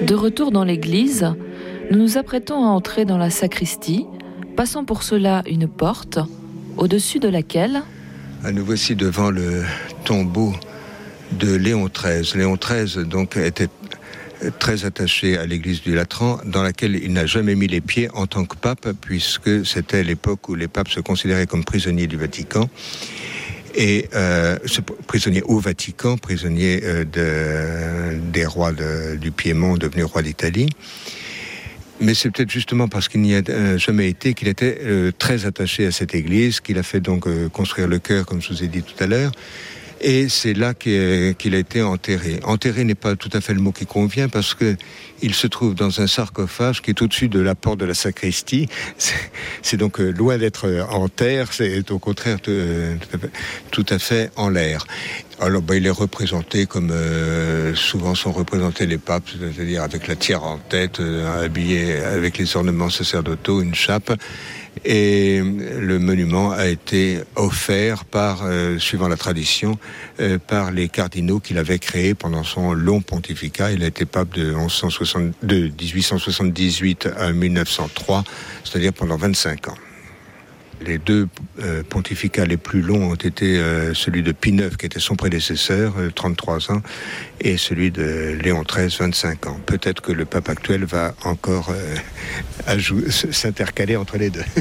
De retour dans l'église, nous nous apprêtons à entrer dans la sacristie, passant pour cela une porte, au-dessus de laquelle... Nous voici devant le tombeau de Léon XIII. Léon XIII donc était très attaché à l'église du Latran, dans laquelle il n'a jamais mis les pieds en tant que pape, puisque c'était l'époque où les papes se considéraient comme prisonniers du Vatican. Et prisonnier au Vatican, prisonnier des rois du Piémont, devenus rois d'Italie. Mais c'est peut-être justement parce qu'il n'y a jamais été qu'il était très attaché à cette église, qu'il a fait donc construire le chœur, comme je vous ai dit tout à l'heure. Et c'est là qu'il a été enterré. Enterré n'est pas tout à fait le mot qui convient, parce que il se trouve dans un sarcophage qui est au-dessus de la porte de la sacristie. C'est donc loin d'être en terre, c'est au contraire tout à fait en l'air. Alors il est représenté comme souvent sont représentés les papes, c'est-à-dire avec la tiare en tête, habillé avec les ornements sacerdotaux, une chape. Et le monument a été offert suivant la tradition, par les cardinaux qu'il avait créés pendant son long pontificat. Il a été pape de 1878 à 1903, c'est-à-dire pendant 25 ans. Les deux pontificats les plus longs ont été celui de Pie IX, qui était son prédécesseur, 33 ans, et celui de Léon XIII, 25 ans. Peut-être que le pape actuel va encore s'intercaler entre les deux.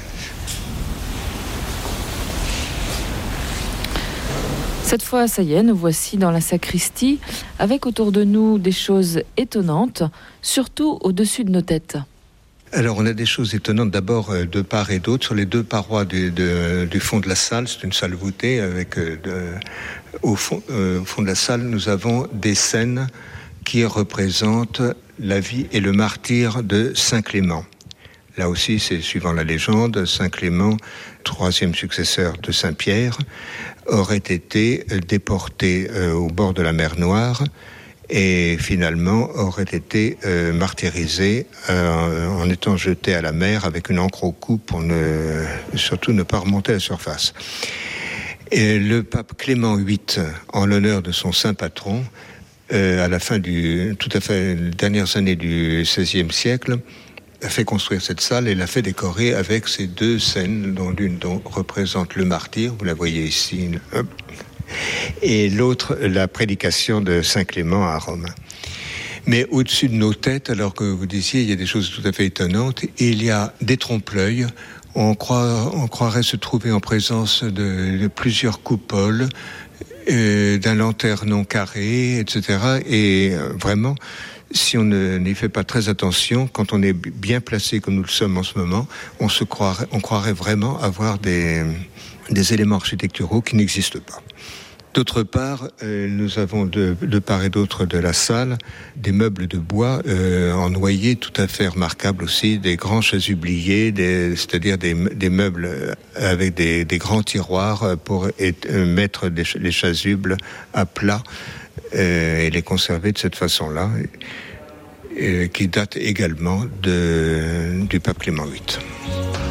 Cette fois, ça y est, nous voici dans la sacristie, avec autour de nous des choses étonnantes, surtout au-dessus de nos têtes. Alors, on a des choses étonnantes, d'abord de part et d'autre, sur les deux parois du fond de la salle. C'est une salle voûtée, avec au fond de la salle, nous avons des scènes qui représentent la vie et le martyre de Saint Clément. Là aussi, c'est suivant la légende, Saint Clément, troisième successeur de Saint Pierre, aurait été déporté au bord de la mer Noire, et finalement aurait été martyrisé en étant jeté à la mer avec une ancre au cou pour surtout ne pas remonter à la surface. Et le pape Clément VIII, en l'honneur de son saint patron, à la fin les dernières années du XVIe siècle, a fait construire cette salle et l'a fait décorer avec ces deux scènes, dont l'une représente le martyr, vous la voyez ici, et l'autre, la prédication de Saint Clément à Rome. Mais au-dessus de nos têtes, alors que vous disiez, il y a des choses tout à fait étonnantes, il y a des trompe-l'œil. On croirait se trouver en présence de plusieurs coupoles, d'un lanternon carré, etc. Et vraiment, si on n'y fait pas très attention, quand on est bien placé comme nous le sommes en ce moment, on croirait vraiment avoir des éléments architecturaux qui n'existent pas. D'autre part, nous avons de part et d'autre de la salle des meubles de bois en noyer tout à fait remarquables aussi, des grands chasubliers, c'est-à-dire des meubles avec des grands tiroirs pour mettre les chasubles à plat et les conserver de cette façon-là, qui date également du pape Clément VIII.